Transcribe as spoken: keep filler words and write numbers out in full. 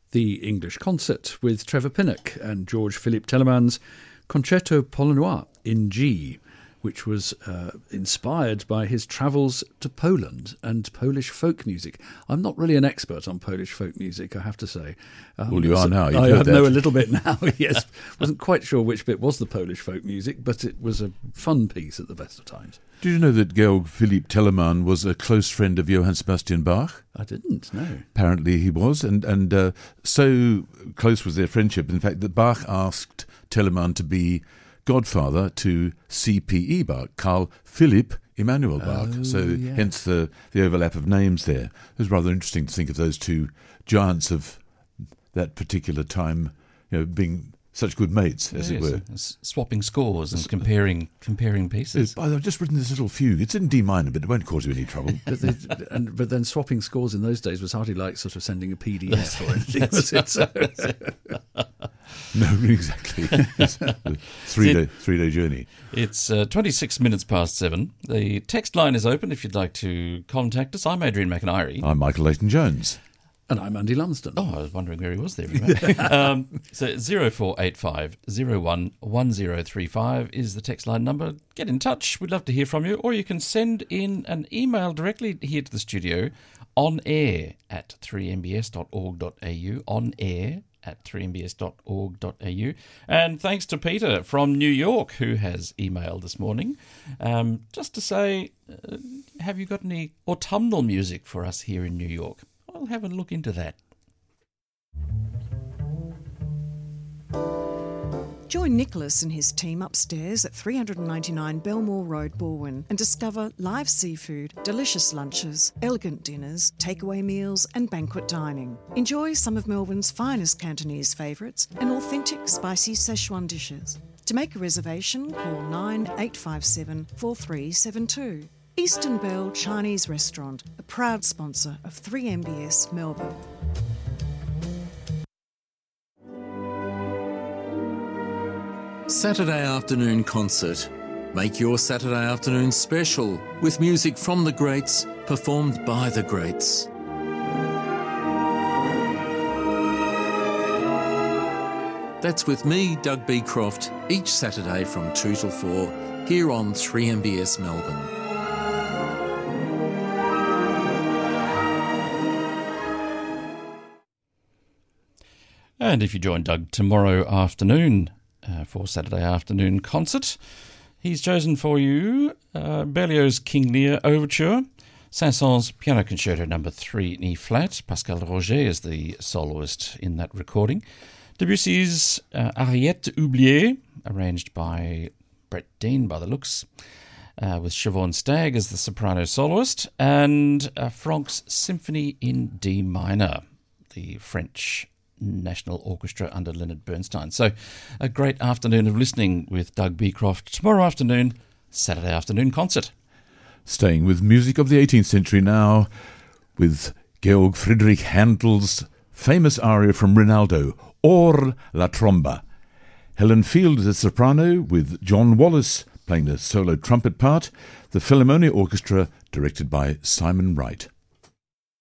the English Concert with Trevor Pinnock and George Philippe Telemann's Concerto Polonois in G, which was uh, inspired by his travels to Poland and Polish folk music. I'm not really an expert on Polish folk music, I have to say. Um, well, you are so now. You've I heard know that. a little bit now, yes. Wasn't quite sure which bit was the Polish folk music, but it was a fun piece at the best of times. Did you know that Georg Philipp Telemann was a close friend of Johann Sebastian Bach? I didn't, no. Apparently he was, and, and uh, so close was their friendship, in fact, that Bach asked Telemann to be godfather to C P E Bach, Carl Philipp Emanuel Bach. Oh, so yeah. hence the, the overlap of names there. It was rather interesting to think of those two giants of that particular time, you know, being such good mates, as yes, it were. s- swapping scores and comparing comparing pieces. It's- I've just written this little fugue. It's in D minor, but it won't cause you any trouble. But, they, and, but then swapping scores in those days was hardly like sort of sending a P D F or anything, was it? So, No, exactly. It's a three day three day journey. It's uh, twenty-six minutes past seven. The text line is open if you'd like to contact us. I'm Adrian McIntyre. I'm Michael Leighton-Jones. and I'm Andy Lumsden. Oh, I was wondering where he was there. um, so zero four eight five zero one one zero three five is the text line number. Get in touch. We'd love to hear from you. Or you can send in an email directly here to the studio on air at three m b s dot org dot a u. On air at three m b s dot org dot a u. And thanks to Peter from New York, who has emailed this morning, um, just to say, uh, have you got any autumnal music for us here in New York? I'll have a look into that. Join Nicholas and his team upstairs at three ninety-nine Belmore Road, Balwyn, and discover live seafood, delicious lunches, elegant dinners, takeaway meals and banquet dining. Enjoy some of Melbourne's finest Cantonese favourites and authentic spicy Szechuan dishes. To make a reservation, call nine eight five seven four three seven two. Eastern Bell Chinese Restaurant, a proud sponsor of three M B S Melbourne. Saturday afternoon concert. Make your Saturday afternoon special with music from the greats, performed by the greats. That's with me, Doug Beecroft, each Saturday from two till four, here on three M B S Melbourne. And if you join Doug tomorrow afternoon uh, for Saturday afternoon concert, he's chosen for you uh, Berlioz's King Lear Overture, Saint-Saëns Piano Concerto number three in E-flat. Pascal Roger is the soloist in that recording. Debussy's uh, Ariette Oubliée, arranged by Brett Dean by the looks, uh, with Siobhan Stagg as the soprano soloist, and uh, Franck's Symphony in D minor, the French National Orchestra under Leonard Bernstein. So a great afternoon of listening with Doug Beecroft. Tomorrow afternoon, Saturday afternoon concert. Staying with music of the eighteenth century now, with Georg Friedrich Handel's famous aria from Rinaldo, Or la Tromba. Helen Field is a soprano, with John Wallace playing the solo trumpet part. The Philharmonia Orchestra, directed by Simon Wright.